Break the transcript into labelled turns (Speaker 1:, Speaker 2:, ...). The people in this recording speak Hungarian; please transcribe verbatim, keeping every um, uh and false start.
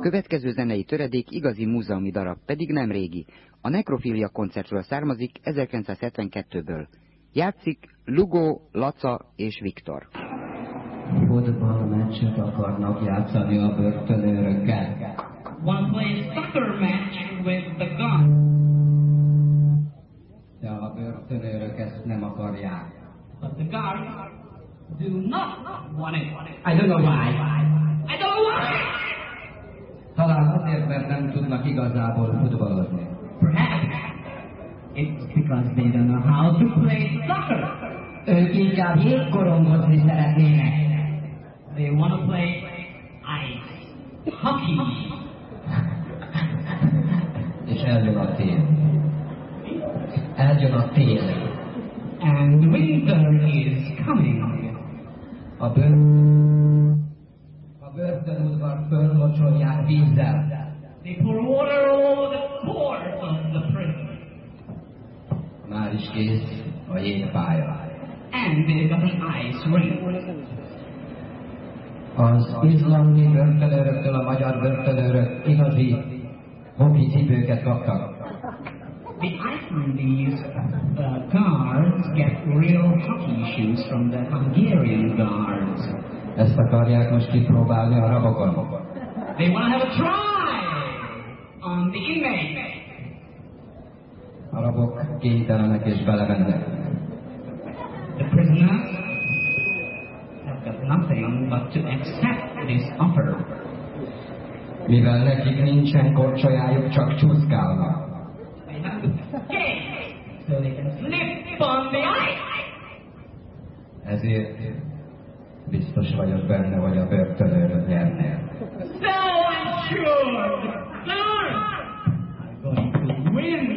Speaker 1: következő zenei töredék igazi múzeumi darab, pedig nem régi. A Nekrofilia koncertről származik ezerkilencszázhetvenkettőből. Játszik Lugo, Laca és Viktor.
Speaker 2: Fotballmeccset akarnak játszani a börtönőrökkel.
Speaker 3: Want to play a soccer match with the gun.
Speaker 2: De a börtönőrök ezt nem akarják.
Speaker 3: But the guards do not want it.
Speaker 2: I don't know why.
Speaker 3: I don't know why.
Speaker 2: Talán azért, mert nem tudnak igazából futballozni.
Speaker 3: Perhaps it's because they don't know how to play soccer.
Speaker 2: Ők inkább jégkorongozni szeretnének.
Speaker 3: They want to play ice hockey.
Speaker 2: És eljön a tél. Eljön a tél.
Speaker 3: And winter is coming.
Speaker 2: A bőr... A börtönudvar fölmocsolják vízzel.
Speaker 3: They pour water over the floors of the prison.
Speaker 2: Már is kész a jégpálya.
Speaker 3: And they got an ice rink.
Speaker 2: Az izlandi börtönőröktől a magyar börtönőrök igazi hoki cipőket kaptak.
Speaker 3: The Icelandese uh, guards get real hockey shoes from the Hungarian guards.
Speaker 2: Ezt akarják most kipróbálni a rabokon.
Speaker 3: They want to have a try on the inmates.
Speaker 2: A rabok kénytelenek és belemennek.
Speaker 3: The prisoners have got nothing but to accept this offer.
Speaker 2: Mivel nekik nincsen korcsolyájuk, csak csúszkálnak.
Speaker 3: They have to skate so they can slip on the ice.
Speaker 2: Ezért biztos vagyok benne, hogy a börtönőrök nyernél.
Speaker 3: So I'm sure the guards are going to win.